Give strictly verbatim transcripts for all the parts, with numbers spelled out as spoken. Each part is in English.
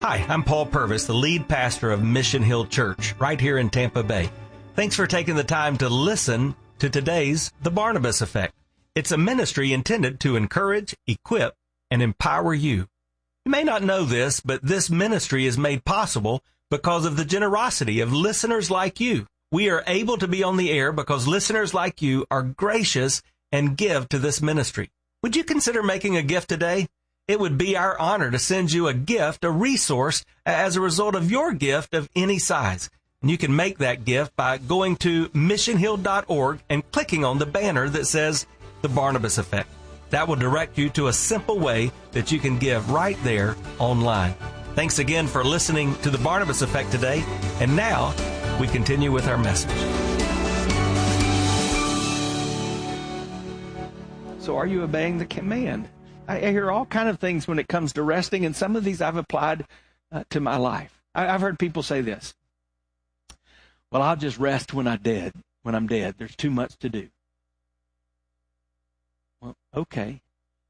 Hi, I'm Paul Purvis, the lead pastor of Mission Hill Church, right here in Tampa Bay. Thanks for taking the time to listen to today's The Barnabas Effect. It's a ministry intended to encourage, equip, and empower you. You may not know this, but this ministry is made possible because of the generosity of listeners like you. We are able to be on the air because listeners like you are gracious and give to this ministry. Would you consider making a gift today? It would be our honor to send you a gift, a resource, as a result of your gift of any size. And you can make that gift by going to mission hill dot org and clicking on the banner that says The Barnabas Effect. That will direct you to a simple way that you can give right there online. Thanks again for listening to The Barnabas Effect today. And now we continue with our message. So are you obeying the command? I hear all kind of things when it comes to resting, and some of these I've applied uh, to my life. I, I've heard people say this. Well, I'll just rest when I'm dead. When I'm dead, there's too much to do. Well, okay.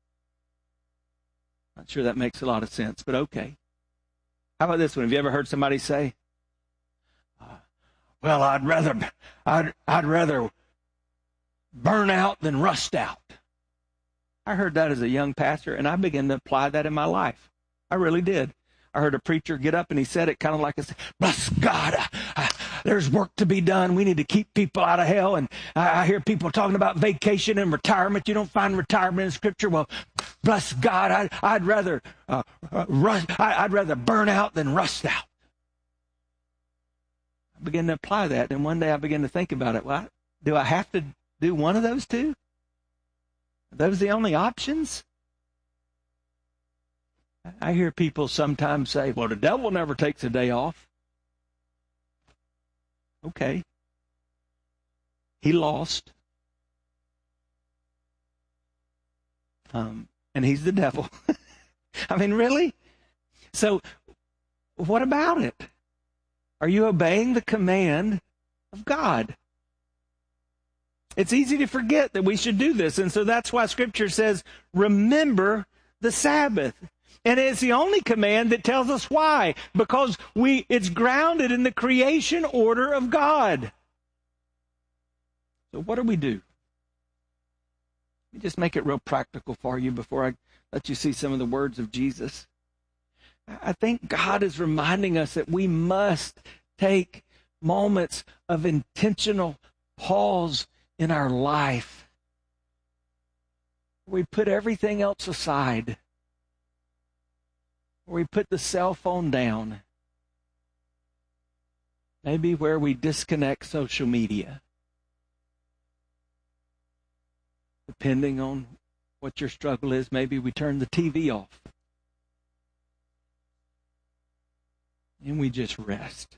Not sure that makes a lot of sense, but okay. How about this one? Have you ever heard somebody say, uh, "Well, I'd rather, I'd, I'd rather burn out than rust out"? I heard that as a young pastor, and I began to apply that in my life. I really did. I heard a preacher get up, and he said it kind of like this: "Bless God, uh, uh, there's work to be done. We need to keep people out of hell." And I, I hear people talking about vacation and retirement. You don't find retirement in Scripture. Well, bless God, I, I'd rather uh, uh, rust, I, I'd rather burn out than rust out. I began to apply that, and one day I began to think about it. Well, do I have to do one of those two? Are those the only options? I hear people sometimes say, well, the devil never takes a day off. Okay. He lost. Um, and he's the devil. I mean, really? So what about it? Are you obeying the command of God? It's easy to forget that we should do this. And so that's why Scripture says, remember the Sabbath. And it's the only command that tells us why. Because we it's grounded in the creation order of God. So what do we do? Let me just make it real practical for you before I let you see some of the words of Jesus. I think God is reminding us that we must take moments of intentional pause in our life. We put everything else aside. We put the cell phone down. Maybe where we disconnect social media. Depending on what your struggle is, maybe we turn the T V off. And we just rest.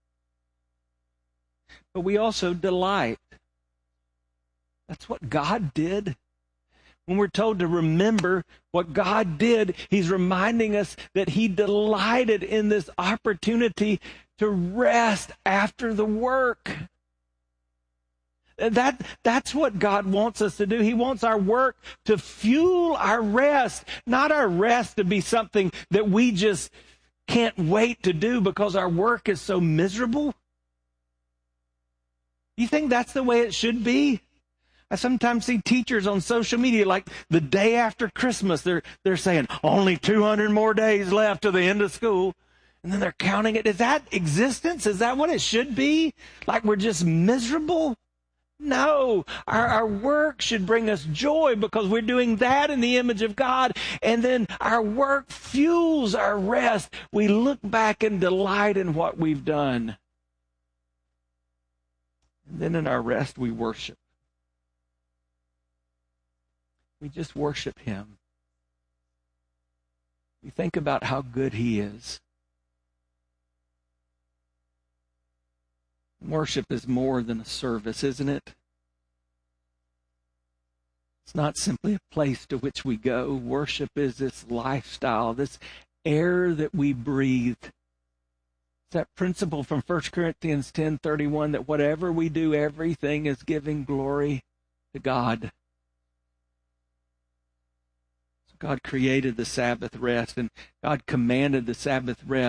But we also delight. That's what God did. When we're told to remember what God did, He's reminding us that He delighted in this opportunity to rest after the work. That, that's what God wants us to do. He wants our work to fuel our rest, not our rest to be something that we just can't wait to do because our work is so miserable. You think that's the way it should be? I sometimes see teachers on social media, like the day after Christmas, they're they're saying, only two hundred more days left to the end of school. And then they're counting it. Is that existence? Is that what it should be? Like we're just miserable? No. Our, our work should bring us joy because we're doing that in the image of God. And then our work fuels our rest. We look back and delight in what we've done. And then in our rest, we worship. We just worship Him. We think about how good He is. Worship is more than a service, isn't it? It's not simply a place to which we go. Worship is this lifestyle, this air that we breathe. It's that principle from First Corinthians ten thirty-one that whatever we do, everything is giving glory to God. God created the Sabbath rest, and God commanded the Sabbath rest